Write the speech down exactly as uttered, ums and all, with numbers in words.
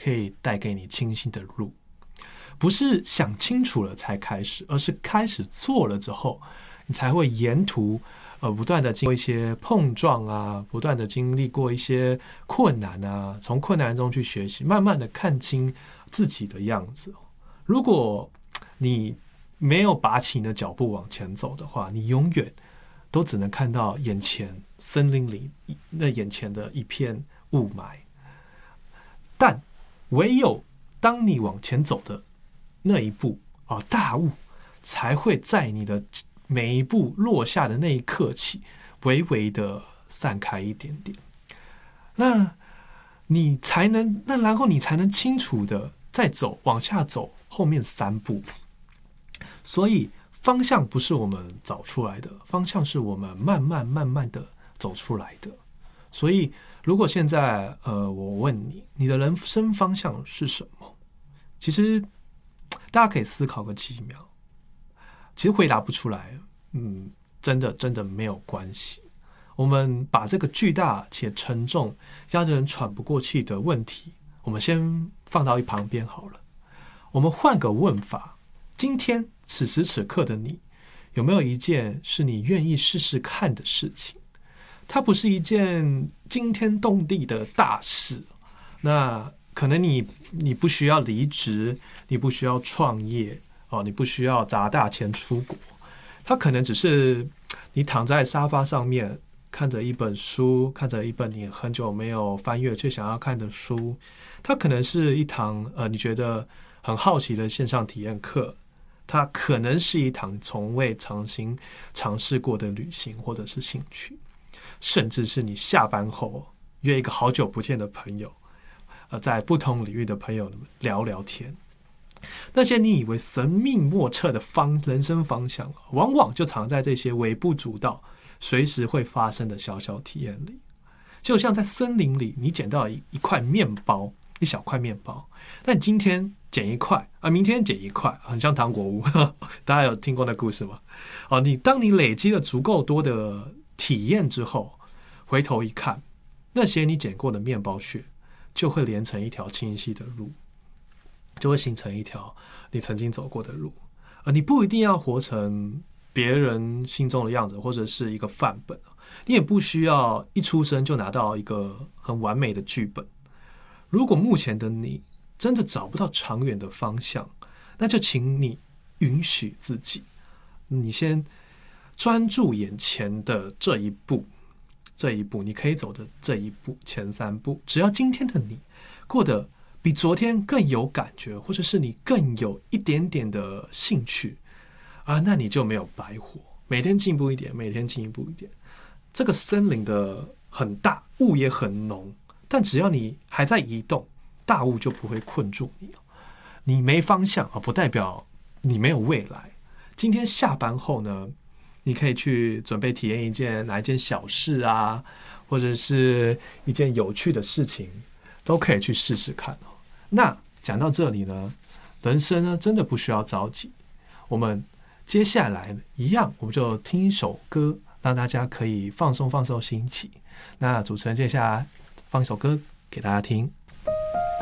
可以带给你清晰的路。不是想清楚了才开始，而是开始做了之后，你才会沿途呃不断的经过一些碰撞啊，不断的经历过一些困难啊，从困难中去学习，慢慢的看清自己的样子。如果你没有拔起你的脚步往前走的话，你永远都只能看到眼前森林里那眼前的一片雾霾。但唯有当你往前走的那一步啊，大雾才会在你的每一步落下的那一刻起，微微的散开一点点。那你才能，那然后你才能清楚的再走，往下走后面三步。所以方向不是我们找出来的，方向是我们慢慢慢慢的走出来的。所以如果现在呃，我问你，你的人生方向是什么？其实大家可以思考个几秒。其实回答不出来，嗯，真的真的没有关系。我们把这个巨大且沉重、压着人喘不过气的问题，我们先放到一旁边好了。我们换个问法：今天此时此刻的你，有没有一件是你愿意试试看的事情？它不是一件惊天动地的大事，那可能你你不需要离职，你不需要创业哦，你不需要砸大钱出国，它可能只是你躺在沙发上面，看着一本书，看着一本你很久没有翻阅却想要看的书，它可能是一堂呃你觉得很好奇的线上体验课，它可能是一堂从未尝新尝试过的旅行或者是兴趣，甚至是你下班后约一个好久不见的朋友，呃，在不同领域的朋友聊聊天。那些你以为神秘莫测的方人生方向，往往就藏在这些微不足道、随时会发生的小小体验里。就像在森林里，你捡到一一块面包，一小块面包，但你今天捡一块啊，明天捡一块，很像糖果屋。大家有听过那故事吗？哦，你当你累积了足够多的体验之后，回头一看，那些你捡过的面包屑，就会连成一条清晰的路。就会形成一条你曾经走过的路，而你不一定要活成别人心中的样子，或者是一个范本，你也不需要一出生就拿到一个很完美的剧本。如果目前的你真的找不到长远的方向，那就请你允许自己，你先专注眼前的这一步，这一步你可以走的这一步，前三步，只要今天的你过得比昨天更有感觉，或者是你更有一点点的兴趣啊，那你就没有白活。每天进步一点，每天进步一点。这个森林的很大，雾也很浓，但只要你还在移动，大雾就不会困住你。你没方向啊，不代表你没有未来。今天下班后呢，你可以去准备体验一件哪一件小事啊，或者是一件有趣的事情，都可以去试试看哦。那讲到这里呢，人生呢真的不需要着急。我们接下来一样，我们就听一首歌，让大家可以放松放松心情。那主持人接下来放一首歌给大家听。